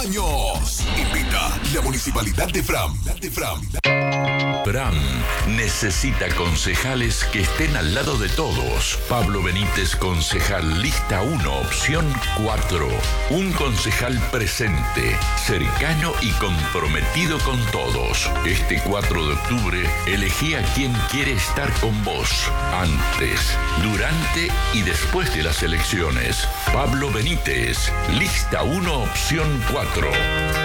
años. Invita la Municipalidad de Fram. Fram necesita concejales que estén al lado de todos. Pablo Benítez, concejal lista 1, opción 4. Un concejal presente, cercano y comprometido con todos. Este 4 de octubre, elegí a quien quiere estar con vos. Antes, durante y después de las elecciones. Pablo Benítez, lista 1, opción 4.